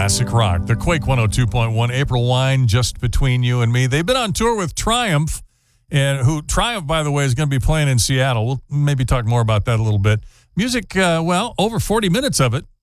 classic rock. The Quake 102.1, April Wine, just between you and me. They've been on tour with Triumph, and Triumph, by the way, is going to be playing in Seattle. We'll maybe talk more about that a little bit. Music, over 40 minutes of it